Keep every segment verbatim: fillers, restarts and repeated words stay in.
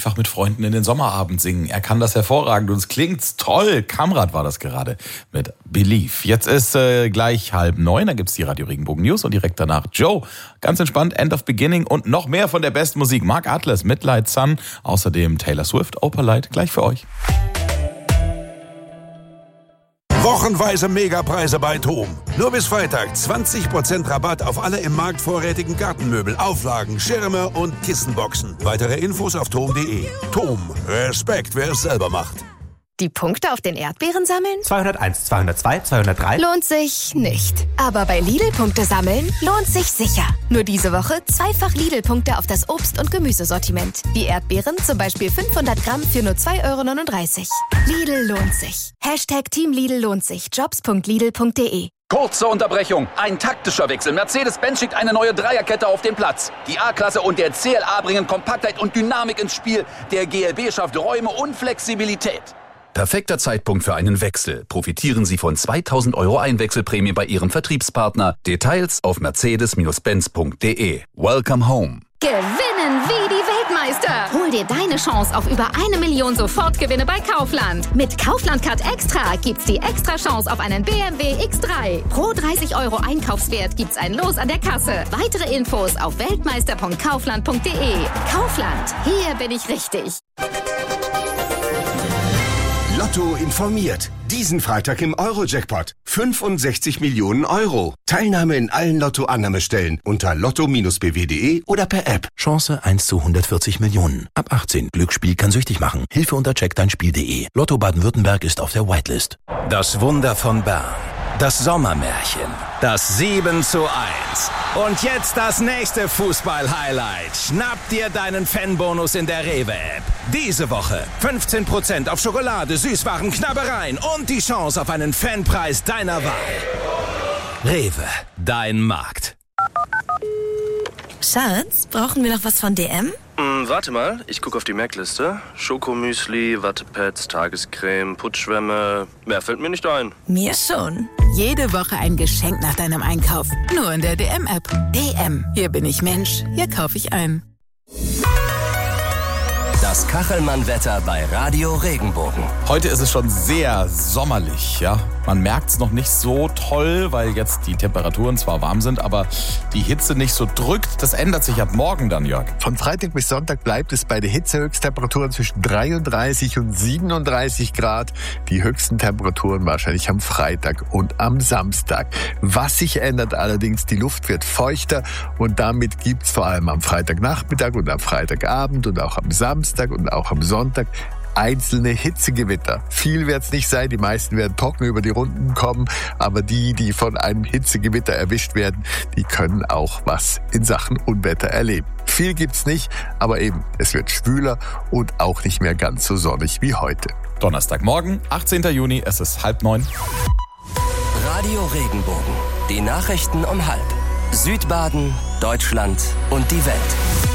einfach mit Freunden in den Sommerabend singen. Er kann das hervorragend und es klingt toll. Kamrat war das gerade mit Believe. Jetzt ist äh, gleich halb neun, da gibt's die Radio Regenbogen News und direkt danach Joe. Ganz entspannt, End of Beginning und noch mehr von der besten Musik. Mark Atlas, Midnight Sun, außerdem Taylor Swift, Opalite, gleich für euch. Wochenweise Megapreise bei TOM. Nur bis Freitag zwanzig Prozent Rabatt auf alle im Markt vorrätigen Gartenmöbel, Auflagen, Schirme und Kissenboxen. Weitere Infos auf tom punkt de. TOM. Respekt, wer es selber macht. Die Punkte auf den Erdbeeren sammeln? zweihunderteins, zweihundertzwei, zweihundertdrei. Lohnt sich nicht. Aber bei Lidl-Punkte sammeln lohnt sich sicher. Nur diese Woche zweifach Lidl-Punkte auf das Obst- und Gemüsesortiment. Die Erdbeeren zum Beispiel fünfhundert Gramm für nur zwei Euro neununddreißig. Lidl lohnt sich. Hashtag Team Lidl lohnt sich. jobs punkt lidl punkt de. Kurze Unterbrechung. Ein taktischer Wechsel. Mercedes-Benz schickt eine neue Dreierkette auf den Platz. Die A-Klasse und der C L A bringen Kompaktheit und Dynamik ins Spiel. Der G L B schafft Räume und Flexibilität. Perfekter Zeitpunkt für einen Wechsel. Profitieren Sie von zweitausend Euro Einwechselprämie bei Ihrem Vertriebspartner. Details auf mercedes benz punkt de. Welcome home. Gewinnen wie die Weltmeister. Hol dir deine Chance auf über eine Million Sofortgewinne bei Kaufland. Mit Kaufland Card Extra gibt's die extra Chance auf einen B M W X drei. Pro dreißig Euro Einkaufswert gibt's ein Los an der Kasse. Weitere Infos auf weltmeister punkt kaufland punkt de. Kaufland, hier bin ich richtig. Lotto informiert. Diesen Freitag im Euro-Jackpot. fünfundsechzig Millionen Euro. Teilnahme in allen Lotto-Annahmestellen unter lotto Bindestrich b w punkt de oder per App. Chance eins zu hundertvierzig Millionen. Ab achtzehn. Glücksspiel kann süchtig machen. Hilfe unter check dein spiel punkt de. Lotto Baden-Württemberg ist auf der Whitelist. Das Wunder von Bern. Das Sommermärchen. Das sieben zu eins. Und jetzt das nächste Fußball-Highlight. Schnapp dir deinen Fanbonus in der Rewe-App. Diese Woche fünfzehn Prozent auf Schokolade, Süßwaren, Knabbereien und die Chance auf einen Fanpreis deiner Wahl. Rewe, dein Markt. Schatz, brauchen wir noch was von D M? Hm, warte mal, ich gucke auf die Merkliste. Schokomüsli, Wattepads, Tagescreme, Putzschwämme. Mehr fällt mir nicht ein. Mir schon. Jede Woche ein Geschenk nach deinem Einkauf. Nur in der D M-App. D M. Hier bin ich Mensch. Hier kaufe ich ein. Das Kachelmann-Wetter bei Radio Regenbogen. Heute ist es schon sehr sommerlich, ja. Man merkt es noch nicht so toll, weil jetzt die Temperaturen zwar warm sind, aber die Hitze nicht so drückt. Das ändert sich ab morgen dann, Jörg. Von Freitag bis Sonntag bleibt es bei den Hitzehöchsttemperaturen zwischen dreiunddreißig und siebenunddreißig Grad. Die höchsten Temperaturen wahrscheinlich am Freitag und am Samstag. Was sich ändert allerdings, die Luft wird feuchter und damit gibt es vor allem am Freitagnachmittag und am Freitagabend und auch am Samstag und auch am Sonntag einzelne Hitzegewitter. Viel wird es nicht sein, die meisten werden trocken über die Runden kommen, aber die, die von einem Hitzegewitter erwischt werden, die können auch was in Sachen Unwetter erleben. Viel gibt's nicht, aber eben, es wird schwüler und auch nicht mehr ganz so sonnig wie heute. Donnerstagmorgen, achtzehnten Juni, es ist halb neun. Radio Regenbogen, die Nachrichten um halb. Südbaden, Deutschland und die Welt.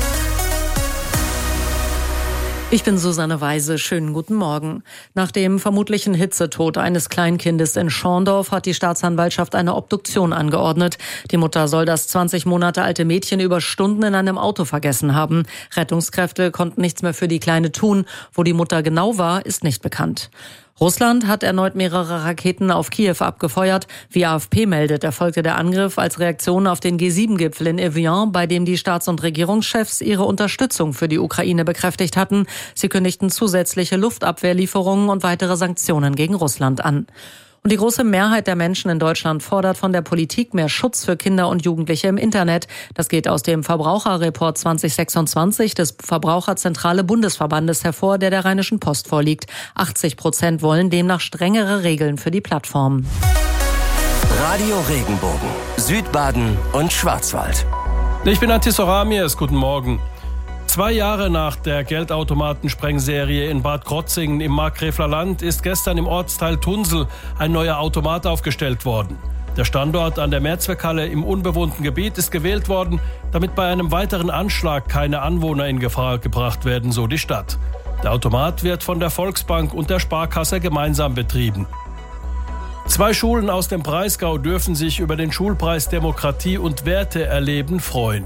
Ich bin Susanne Weise. Schönen guten Morgen. Nach dem vermutlichen Hitzetod eines Kleinkindes in Schorndorf hat die Staatsanwaltschaft eine Obduktion angeordnet. Die Mutter soll das zwanzig Monate alte Mädchen über Stunden in einem Auto vergessen haben. Rettungskräfte konnten nichts mehr für die Kleine tun. Wo die Mutter genau war, ist nicht bekannt. Russland hat erneut mehrere Raketen auf Kiew abgefeuert. Wie A F P meldet, erfolgte der Angriff als Reaktion auf den G sieben Gipfel in Evian, bei dem die Staats- und Regierungschefs ihre Unterstützung für die Ukraine bekräftigt hatten. Sie kündigten zusätzliche Luftabwehrlieferungen und weitere Sanktionen gegen Russland an. Und die große Mehrheit der Menschen in Deutschland fordert von der Politik mehr Schutz für Kinder und Jugendliche im Internet. Das geht aus dem Verbraucherreport zwanzig sechsundzwanzig des Verbraucherzentrale Bundesverbandes hervor, der der Rheinischen Post vorliegt. achtzig Prozent wollen demnach strengere Regeln für die Plattform. Radio Regenbogen, Südbaden und Schwarzwald. Ich bin Antis Oramies, guten Morgen. Zwei Jahre nach der Geldautomatensprengserie in Bad Krotzingen im Markgräfler Land ist gestern im Ortsteil Tunsel ein neuer Automat aufgestellt worden. Der Standort an der Mehrzweckhalle im unbewohnten Gebiet ist gewählt worden, damit bei einem weiteren Anschlag keine Anwohner in Gefahr gebracht werden, so die Stadt. Der Automat wird von der Volksbank und der Sparkasse gemeinsam betrieben. Zwei Schulen aus dem Breisgau dürfen sich über den Schulpreis Demokratie und Werte erleben freuen.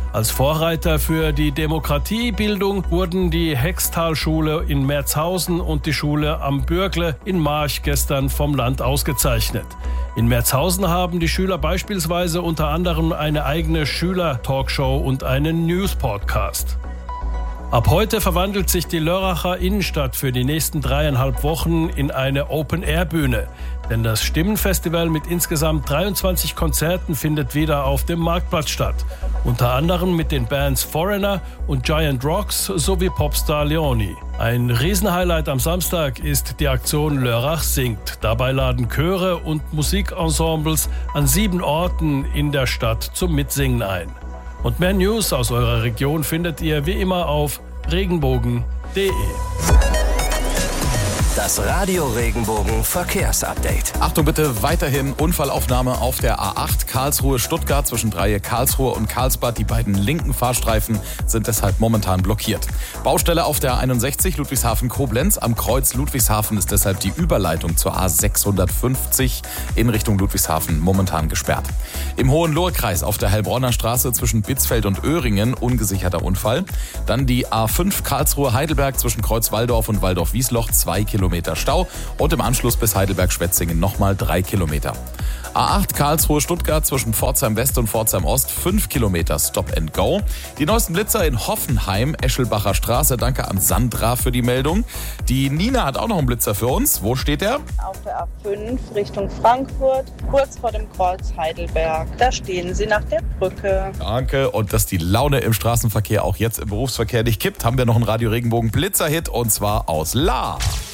Als Vorreiter für die Demokratiebildung wurden die Hextalschule in Merzhausen und die Schule am Bürgle in March gestern vom Land ausgezeichnet. In Merzhausen haben die Schüler beispielsweise unter anderem eine eigene Schüler-Talkshow und einen News-Podcast. Ab heute verwandelt sich die Lörracher Innenstadt für die nächsten dreieinhalb Wochen in eine Open-Air-Bühne. Denn das Stimmenfestival mit insgesamt dreiundzwanzig Konzerten findet wieder auf dem Marktplatz statt. Unter anderem mit den Bands Foreigner und Giant Rocks sowie Popstar Leoni. Ein Riesenhighlight am Samstag ist die Aktion Lörrach singt. Dabei laden Chöre und Musikensembles an sieben Orten in der Stadt zum Mitsingen ein. Und mehr News aus eurer Region findet ihr wie immer auf regenbogen punkt de. Das Radio Regenbogen Verkehrsupdate. Achtung bitte, weiterhin Unfallaufnahme auf der A acht Karlsruhe-Stuttgart zwischen Dreieck Karlsruhe und Karlsbad. Die beiden linken Fahrstreifen sind deshalb momentan blockiert. Baustelle auf der einundsechzig Ludwigshafen-Koblenz. Am Kreuz Ludwigshafen ist deshalb die Überleitung zur A sechshundertfünfzig in Richtung Ludwigshafen momentan gesperrt. Im Hohenlohe-Kreis auf der Heilbronner Straße zwischen Bitzfeld und Öhringen ungesicherter Unfall. Dann die A fünf Karlsruhe-Heidelberg zwischen Kreuz Walldorf und Walldorf-Wiesloch, zwei Kilometer Stau und im Anschluss bis Heidelberg-Schwetzingen nochmal drei Kilometer. A acht Karlsruhe-Stuttgart zwischen Pforzheim West und Pforzheim Ost, fünf Kilometer Stop and Go. Die neuesten Blitzer in Hoffenheim, Eschelbacher Straße. Danke an Sandra für die Meldung. Die Nina hat auch noch einen Blitzer für uns. Wo steht der? Auf der A fünf Richtung Frankfurt, kurz vor dem Kreuz Heidelberg. Da stehen sie nach der Brücke. Danke. Und dass die Laune im Straßenverkehr auch jetzt im Berufsverkehr nicht kippt, haben wir noch einen Radio Regenbogen Blitzer-Hit und zwar aus La.